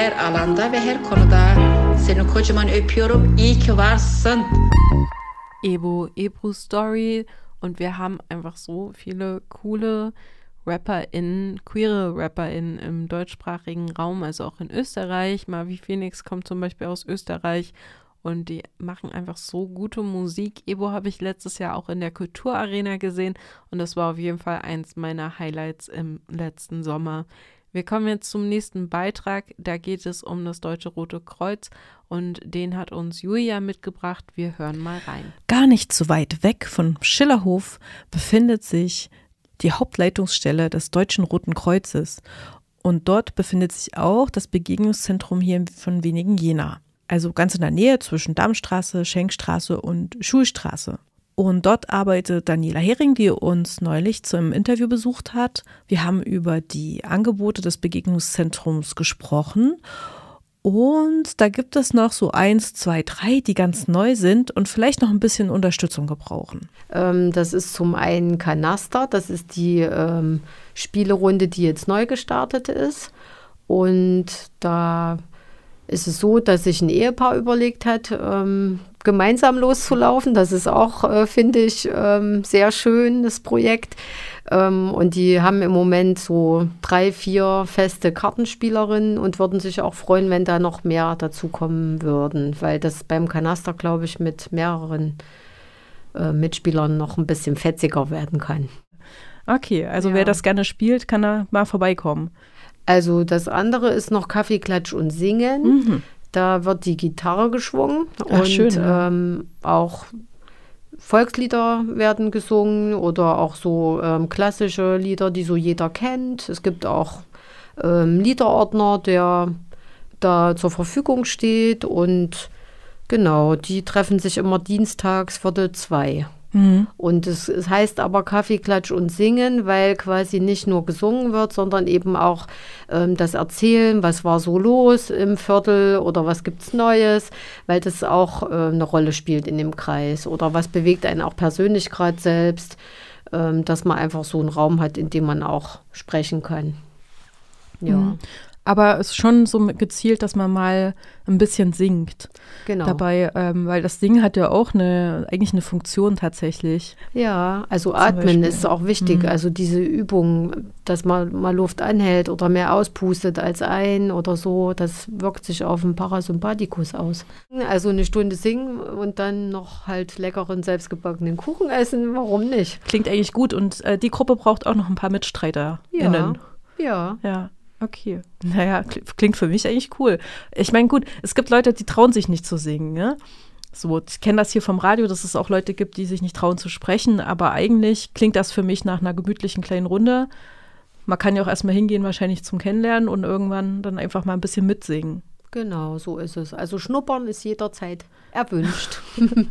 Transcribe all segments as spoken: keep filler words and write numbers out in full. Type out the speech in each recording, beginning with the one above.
her alanda ve her konuda. Seni kocaman öpüyorum. İyi ki varsın. Ebo, Ebru Story. Und wir haben einfach so viele coole RapperInnen, queere RapperInnen im deutschsprachigen Raum, also auch in Österreich. Mavi Phoenix kommt zum Beispiel aus Österreich und die machen einfach so gute Musik. Ebo habe ich letztes Jahr auch in der Kulturarena gesehen und das war auf jeden Fall eins meiner Highlights im letzten Sommer. Wir kommen jetzt zum nächsten Beitrag. Da geht es um das Deutsche Rote Kreuz und den hat uns Julia mitgebracht. Wir hören mal rein. Gar nicht so weit weg von Schillerhof befindet sich die Hauptleitungsstelle des Deutschen Roten Kreuzes und dort befindet sich auch das Begegnungszentrum hier von wenigen Jena. Also ganz in der Nähe zwischen Dammstraße, Schenkstraße und Schulstraße. Und dort arbeitet Daniela Hering, die uns neulich zum Interview besucht hat. Wir haben über die Angebote des Begegnungszentrums gesprochen. Und da gibt es noch so eins, zwei, drei, die ganz neu sind und vielleicht noch ein bisschen Unterstützung gebrauchen. Ähm, das ist zum einen Kanaster, das ist die ähm, Spielerunde, die jetzt neu gestartet ist. Und da ist es so, dass sich ein Ehepaar überlegt hat, ähm, gemeinsam loszulaufen. Das ist auch, äh, finde ich, ähm, sehr schön, das Projekt. Ähm, und die haben im Moment so drei, vier feste Kartenspielerinnen und würden sich auch freuen, wenn da noch mehr dazukommen würden, weil das beim Kanaster, glaube ich, mit mehreren äh, Mitspielern noch ein bisschen fetziger werden kann. Okay, also ja. Wer das gerne spielt, kann da mal vorbeikommen. Also das andere ist noch Kaffee, Klatsch und Singen. Mhm. Da wird die Gitarre geschwungen. Ach, und schön, ja. ähm, auch Volkslieder werden gesungen oder auch so ähm, klassische Lieder, die so jeder kennt. Es gibt auch ähm, Liederordner, der da zur Verfügung steht. Und genau, die treffen sich immer dienstags Viertel zwei. Mhm. Und es, es heißt aber Kaffee, Klatsch und Singen, weil quasi nicht nur gesungen wird, sondern eben auch ähm, das Erzählen, was war so los im Viertel oder was gibt's Neues, weil das auch äh, eine Rolle spielt in dem Kreis oder was bewegt einen auch persönlich gerade selbst, ähm, dass man einfach so einen Raum hat, in dem man auch sprechen kann. Ja. Mhm. Aber es ist schon so gezielt, dass man mal ein bisschen singt. Genau. Dabei, ähm, weil das Singen hat ja auch eine, eigentlich eine Funktion tatsächlich. Ja, also Zum Atmen Beispiel. ist auch wichtig. Mhm. Also diese Übung, dass man mal Luft anhält oder mehr auspustet als ein oder so, das wirkt sich auf den Parasympathikus aus. Also eine Stunde singen und dann noch halt leckeren, selbstgebackenen Kuchen essen, warum nicht? Klingt eigentlich gut und äh, die Gruppe braucht auch noch ein paar MitstreiterInnen. Ja. Ja. Okay. Naja, klingt für mich eigentlich cool. Ich meine, gut, es gibt Leute, die trauen sich nicht zu singen, ne? So, ich kenne das hier vom Radio, dass es auch Leute gibt, die sich nicht trauen zu sprechen, aber eigentlich klingt das für mich nach einer gemütlichen kleinen Runde. Man kann ja auch erstmal hingehen, wahrscheinlich zum Kennenlernen und irgendwann dann einfach mal ein bisschen mitsingen. Genau, so ist es. Also Schnuppern ist jederzeit erwünscht.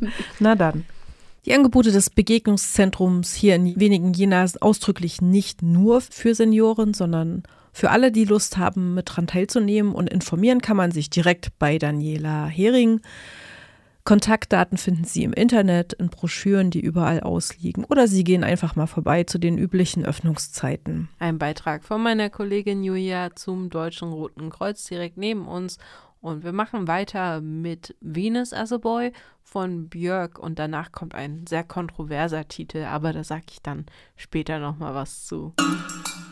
Na dann. Die Angebote des Begegnungszentrums hier in wenigen Jena sind ausdrücklich nicht nur für Senioren, sondern für alle, die Lust haben, mit dran teilzunehmen, und informieren kann man sich direkt bei Daniela Hering. Kontaktdaten finden Sie im Internet, in Broschüren, die überall ausliegen, oder Sie gehen einfach mal vorbei zu den üblichen Öffnungszeiten. Ein Beitrag von meiner Kollegin Julia zum Deutschen Roten Kreuz direkt neben uns. Und wir machen weiter mit Venus as a Boy von Björk und danach kommt ein sehr kontroverser Titel, aber da sage ich dann später nochmal was zu.